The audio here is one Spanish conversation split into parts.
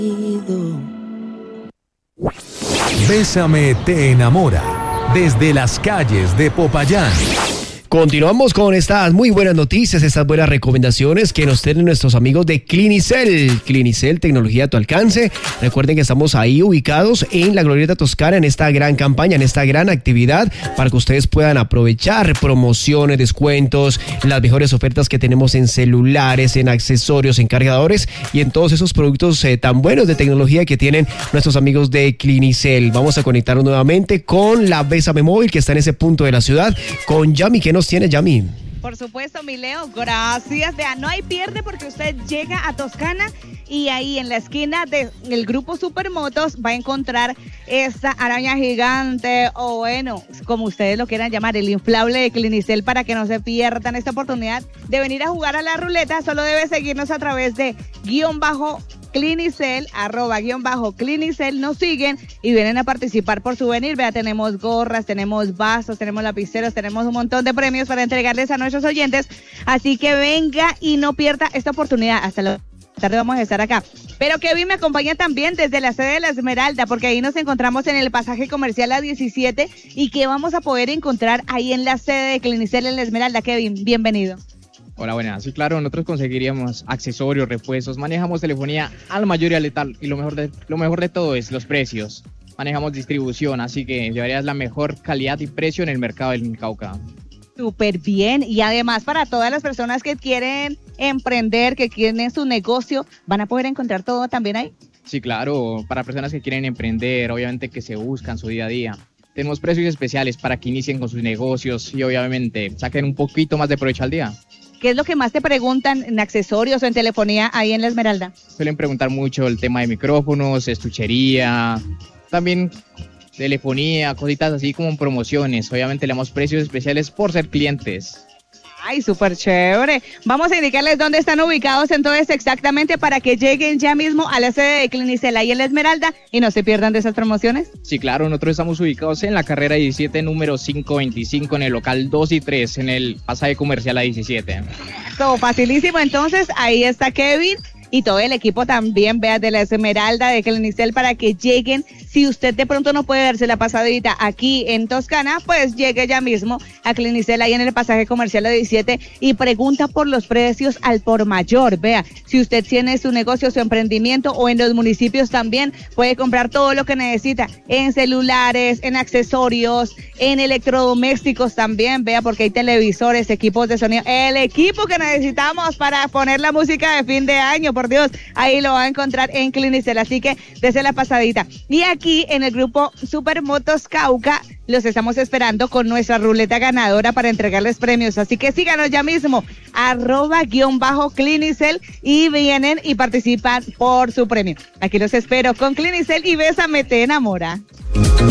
Bésame te enamora, desde las calles de Popayán. Continuamos con estas muy buenas noticias, estas buenas recomendaciones que nos tienen nuestros amigos de Clinicel. Clinicel, tecnología a tu alcance. Recuerden que estamos ahí ubicados en la Glorieta Toscana en esta gran campaña, en esta gran actividad para que ustedes puedan aprovechar promociones, descuentos, las mejores ofertas que tenemos en celulares, en accesorios, en cargadores y en todos esos productos tan buenos de tecnología que tienen nuestros amigos de Clinicel. Vamos a conectarnos nuevamente con la Bésame Móvil que está en ese punto de la ciudad, con Yami. ¿Qué nos tiene, Yami? Por supuesto, mi Leo, gracias. Vea, no hay pierde porque usted llega a Toscana y ahí en la esquina del grupo Supermotos va a encontrar esta araña gigante o bueno, como ustedes lo quieran llamar, el inflable de Clinicel para que no se pierdan esta oportunidad de venir a jugar a la ruleta. Solo debe seguirnos a través de _Clinicel, @Clinicel, nos siguen y vienen a participar por souvenir. Vea, tenemos gorras, tenemos vasos, tenemos lapiceros, tenemos un montón de premios para entregarles a nuestros oyentes, así que venga y no pierda esta oportunidad. Hasta la tarde vamos a estar acá. Pero Kevin me acompaña también desde la sede de La Esmeralda, porque ahí nos encontramos en el pasaje comercial A17 y que vamos a poder encontrar ahí en la sede de Clinicel en La Esmeralda. Kevin, bienvenido. Hola, buenas. Sí, claro, nosotros conseguiríamos accesorios, repuestos, manejamos telefonía al mayor y al letal y lo mejor de todo es los precios. Manejamos distribución, así que llevarías la mejor calidad y precio en el mercado del Cauca. Súper bien, y además para todas las personas que quieren emprender, que quieren su negocio, ¿van a poder encontrar todo también ahí? Sí, claro, para personas que quieren emprender, obviamente que se buscan su día a día. Tenemos precios especiales para que inicien con sus negocios y obviamente saquen un poquito más de provecho al día. ¿Qué es lo que más te preguntan en accesorios o en telefonía ahí en La Esmeralda? Suelen preguntar mucho el tema de micrófonos, estuchería, también telefonía, cositas así como promociones. Obviamente le damos precios especiales por ser clientes. Ay, súper chévere. Vamos a indicarles dónde están ubicados entonces exactamente para que lleguen ya mismo a la sede de Clinicel ahí en La Esmeralda y no se pierdan de esas promociones. Sí, claro, nosotros estamos ubicados en la carrera 17, número 525, en el local 2 y 3, en el pasaje comercial A17. Todo facilísimo, entonces ahí está Kevin y todo el equipo también, vea, de La Esmeralda, de Clinicel, para que lleguen. Si usted de pronto no puede darse la pasadita aquí en Toscana, pues llegue ya mismo a Clinicel ahí en el pasaje comercial de 17 y pregunta por los precios al por mayor. Vea, si usted tiene su negocio, su emprendimiento o en los municipios también, puede comprar todo lo que necesita en celulares, en accesorios, en electrodomésticos también, vea, porque hay televisores, equipos de sonido, el equipo que necesitamos para poner la música de fin de año, por Dios, ahí lo va a encontrar en Clinicel, así que desde la pasadita. Y aquí en el grupo Supermotos Cauca los estamos esperando con nuestra ruleta ganadora para entregarles premios, así que síganos ya mismo, @Clinicel y vienen y participan por su premio. Aquí los espero con Clinicel y Bésame te enamora.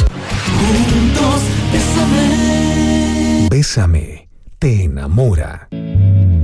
Bésame te enamora.